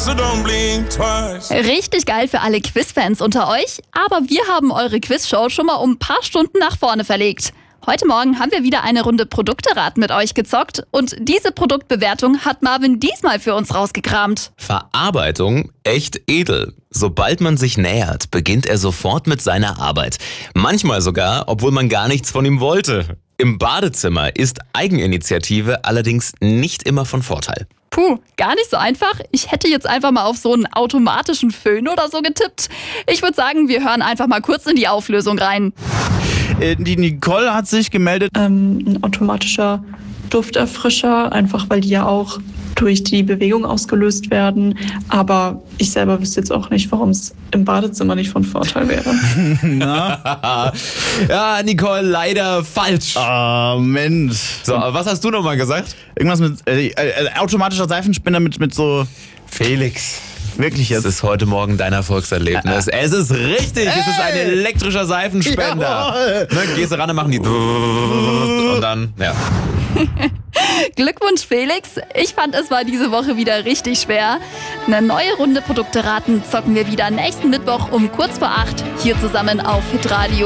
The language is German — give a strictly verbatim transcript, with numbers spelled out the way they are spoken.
so don't blink twice. Richtig geil für alle Quizfans unter euch, aber wir haben eure Quizshow schon mal um ein paar Stunden nach vorne verlegt. Heute Morgen haben wir wieder eine Runde Produkteraten mit euch gezockt und diese Produktbewertung hat Marvin diesmal für uns rausgekramt. Verarbeitung echt edel. Sobald man sich nähert, beginnt er sofort mit seiner Arbeit. Manchmal sogar, obwohl man gar nichts von ihm wollte. Im Badezimmer ist Eigeninitiative allerdings nicht immer von Vorteil. Puh, gar nicht so einfach. Ich hätte jetzt einfach mal auf so einen automatischen Föhn oder so getippt. Ich würde sagen, wir hören einfach mal kurz in die Auflösung rein. Die Nicole hat sich gemeldet. Ähm, ein automatischer Dufterfrischer, einfach weil die ja auch durch die Bewegung ausgelöst werden. Aber ich selber wüsste jetzt auch nicht, warum es im Badezimmer nicht von Vorteil wäre. Ja, Nicole, leider falsch. Oh, Mensch. So, aber was hast du nochmal gesagt? Irgendwas mit äh, äh, automatischer Seifenspender mit, mit so... Felix. Wirklich jetzt? Das ist heute Morgen dein Erfolgserlebnis. Es ist richtig, es ist ein elektrischer Seifenspender. Ne, gehst du ran und machen die und dann, ja. Glückwunsch, Felix. Ich fand, es war diese Woche wieder richtig schwer. Eine neue Runde Produkteraten zocken wir wieder nächsten Mittwoch um kurz vor acht hier zusammen auf Hitradio.